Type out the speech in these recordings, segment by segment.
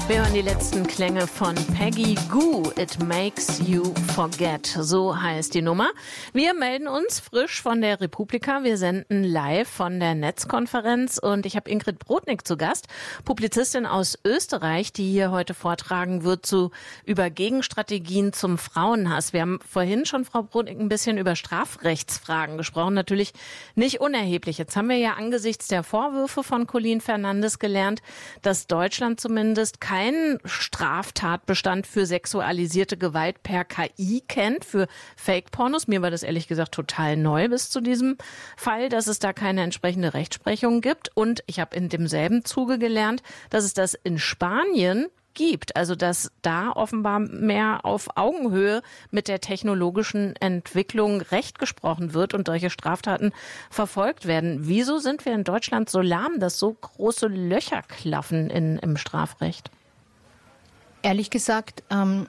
Wir hören die letzten Klänge von Peggy Gou, It Makes You Forget, so heißt die Nummer. Wir melden uns frisch von der Republika, wir senden live von der Netzkonferenz und ich habe Ingrid Brodnik zu Gast, Publizistin aus Österreich, die hier heute vortragen wird über Gegenstrategien zum Frauenhass. Wir haben vorhin schon, Frau Brodnik, ein bisschen über Strafrechtsfragen gesprochen, natürlich nicht unerheblich. Jetzt haben wir ja angesichts der Vorwürfe von Colin Fernandes gelernt, dass Deutschland zumindest keinen Straftatbestand für sexualisierte Gewalt per KI kennt, für Fake-Pornos. Mir war das ehrlich gesagt total neu bis zu diesem Fall, dass es da keine entsprechende Rechtsprechung gibt. Und ich habe in demselben Zuge gelernt, dass es das in Spanien gibt, also dass da offenbar mehr auf Augenhöhe mit der technologischen Entwicklung Recht gesprochen wird und solche Straftaten verfolgt werden. Wieso sind wir in Deutschland so lahm, dass so große Löcher klaffen im Strafrecht? Ehrlich gesagt,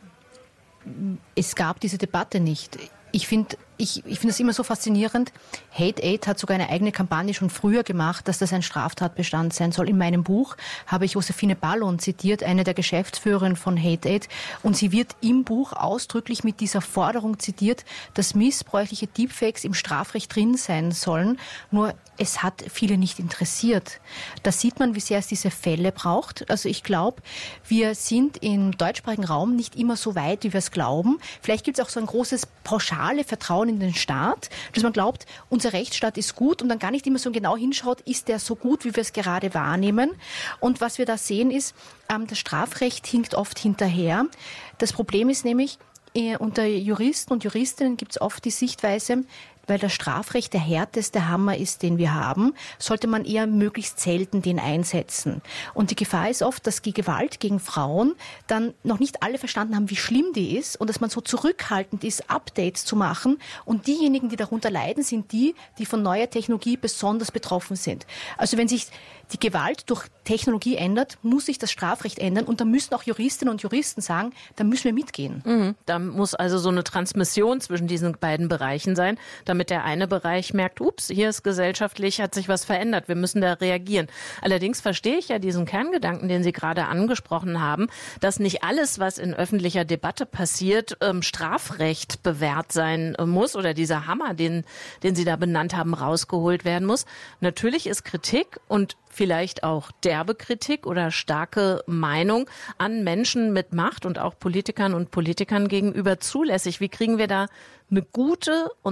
es gab diese Debatte nicht. Ich finde es immer so faszinierend. Hate Aid hat sogar eine eigene Kampagne schon früher gemacht, dass das ein Straftatbestand sein soll. In meinem Buch habe ich Josephine Ballon zitiert, eine der Geschäftsführerinnen von Hate Aid. Und sie wird im Buch ausdrücklich mit dieser Forderung zitiert, dass missbräuchliche Deepfakes im Strafrecht drin sein sollen. Nur es hat viele nicht interessiert. Da sieht man, wie sehr es diese Fälle braucht. Also ich glaube, wir sind im deutschsprachigen Raum nicht immer so weit, wie wir es glauben. Vielleicht gibt es auch so ein großes pauschale Vertrauen in den Staat, dass man glaubt, unser Rechtsstaat ist gut und dann gar nicht immer so genau hinschaut, ist der so gut, wie wir es gerade wahrnehmen. Und was wir da sehen ist, das Strafrecht hinkt oft hinterher. Das Problem ist nämlich, unter Juristen und Juristinnen gibt es oft die Sichtweise, weil das Strafrecht der härteste Hammer ist, den wir haben, sollte man eher möglichst selten den einsetzen. Und die Gefahr ist oft, dass die Gewalt gegen Frauen dann noch nicht alle verstanden haben, wie schlimm die ist und dass man so zurückhaltend ist, Updates zu machen. Und diejenigen, die darunter leiden, sind die von neuer Technologie besonders betroffen sind. Also wenn sich die Gewalt durch Technologie ändert, muss sich das Strafrecht ändern. Und da müssen auch Juristinnen und Juristen sagen, da müssen wir mitgehen. Da muss also so eine Transmission zwischen diesen beiden Bereichen sein, damit der eine Bereich merkt, ups, hier ist gesellschaftlich, hat sich was verändert, wir müssen da reagieren. Allerdings verstehe ich ja diesen Kerngedanken, den Sie gerade angesprochen haben, dass nicht alles, was in öffentlicher Debatte passiert, Strafrecht bewährt sein muss oder dieser Hammer, den Sie da benannt haben, rausgeholt werden muss. Natürlich ist Kritik und vielleicht auch derbe Kritik oder starke Meinung an Menschen mit Macht und auch Politikern und Politikern gegenüber zulässig. Wie kriegen wir da eine gute und